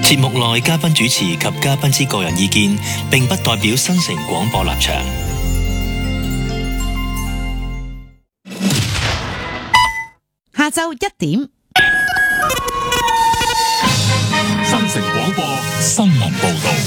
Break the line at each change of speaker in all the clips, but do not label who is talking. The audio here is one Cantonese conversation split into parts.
節目內嘉賓主持及嘉賓之個人意見，並不代表新城廣播立場。
下晝1點，
新城廣播新聞報道。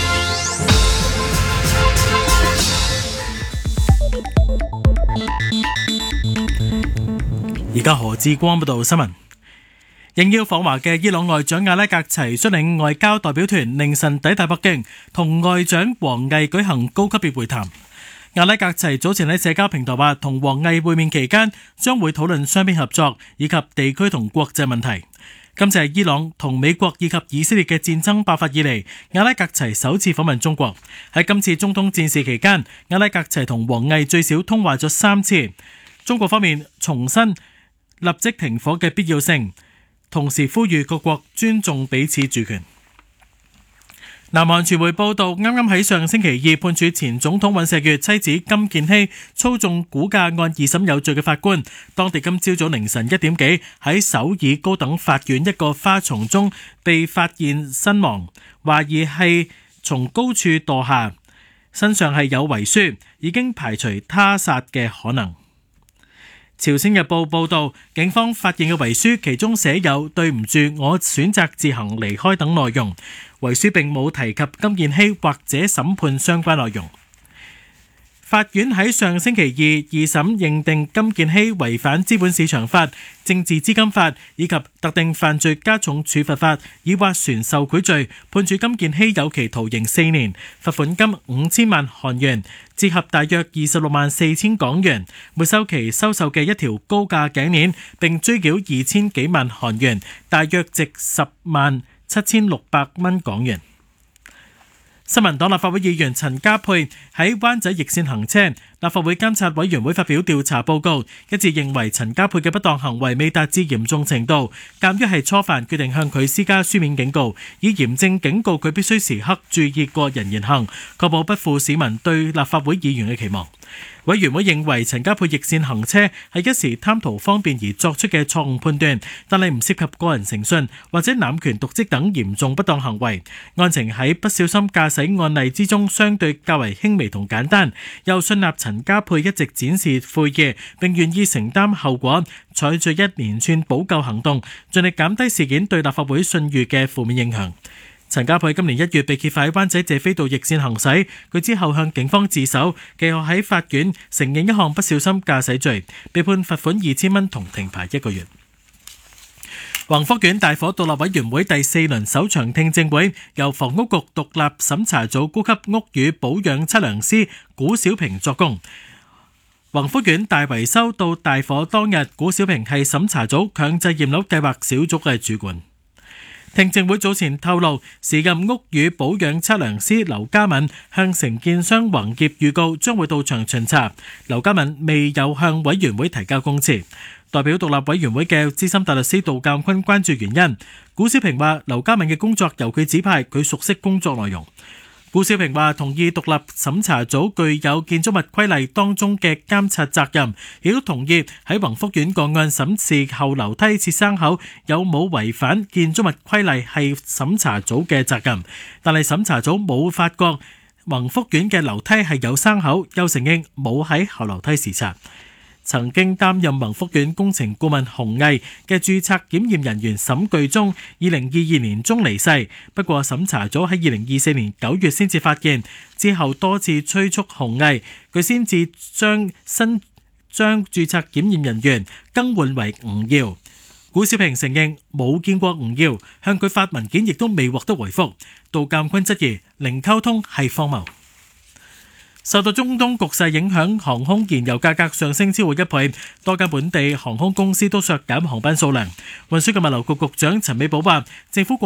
而家何志光報道新聞。應邀訪華嘅伊朗外長阿拉格齊率領外交代表團凌晨抵達北京，同外長王毅舉行高級別會談。阿拉格齊早前喺社交平台話，同王毅會面期間將會討論雙邊合作以及地區同國際問題。今次係伊朗同美國以及以色列嘅戰爭爆發以嚟，阿拉格齊首次訪問中國。喺今次中東戰事期間，阿拉格齊同王毅最少通話咗3次。中國方面重申立即停火嘅必要性，同時呼籲各國尊重彼此主權。南韓傳媒報道，啱啱喺上星期二判處前總統尹錫悅妻子金建希操縱股價案二審有罪嘅法官，當地今朝早凌晨1點幾喺首爾高等法院一個花叢中被發現身亡，懷疑係從高處墮下，身上係有遺書，已經排除他殺嘅可能。朝鮮日報報道，警方發現嘅遺書其中寫有對唔住，我選擇自行離開等內容。遺書並冇提及金建希或者審判相關內容。法院喺上星期二審認定金建希違反資本市場法、政治資金法以及特定犯罪加重處罰法，以斡旋受賄罪，判處金建希有期徒刑4年，罰款金5000萬韓元，折合大約26萬4千港元，沒收其收受嘅一條高價頸鏈，並追繳2000幾萬韓元，大約值10萬7600蚊港元。新民黨立法會議員陳家珮喺灣仔逆線行車，立法會監察委員會發表調查報告，一致認為陳家珮嘅不當行為未達至嚴重程度，鑑於係初犯，決定向佢施加書面警告，以嚴正警告佢必須時刻注意個人言行，確保不負市民對立法會議員嘅期望。委員會認為陳家珮逆線行車係一時貪圖方便而作出嘅錯誤判斷，但係唔涉及個人誠信或者濫權瀆職等嚴重不當行為。案情喺不小心駕駛案例之中相對較為輕微同簡單，又信納陳家珮一直展示悔意，並願意承擔後果，採取一連串補救行動，盡力減低事件對立法會信譽嘅負面影響。陳家珮今年1月被揭發喺灣仔謝斐道逆線行駛，佢之後向警方自首，其後喺法院承認一項不小心駕駛罪，被判罰款2000蚊同停牌1個月。宏福苑大火獨立委員會第4輪首場聽證會，由房屋局獨立審查組高級屋宇保養測量師古小平作供。宏福苑大維修到大火當日，古小平係審查組強制驗樓計劃小組嘅主管。聽證會早前透露，時任屋宇保養測量師劉家敏向承建商宏業預告將會到場巡查，劉家敏未有向委員會提交供詞。代表獨立委員會嘅資深大律師杜鑑坤關注原因，古小平話劉家敏嘅工作由佢指派，佢熟悉工作內容。古小平話同意獨立審查組具有建築物規例當中嘅監察責任，亦都同意喺宏福苑個案審視後樓梯設生口有冇違反建築物規例係審查組嘅責任，但係審查組冇發覺宏福苑嘅樓梯係有生口，又承認冇喺後樓梯視察。曾經擔任宏福苑工程顧問洪毅嘅註冊檢驗人員沈巨忠2022年中離世，不過審查組喺2024年9月先至發現，之後多次催促洪毅，佢先至將註冊檢驗人員更換為吳耀。古小平承認冇見過吳耀，向佢發文件亦都未獲得回覆。杜鑑坤質疑零溝通係荒謬。受到中東局勢影響，航空燃油價格上升超過1倍，多間本地航空公司都削減航班數量。運輸及物流局局長陳美寶話，政府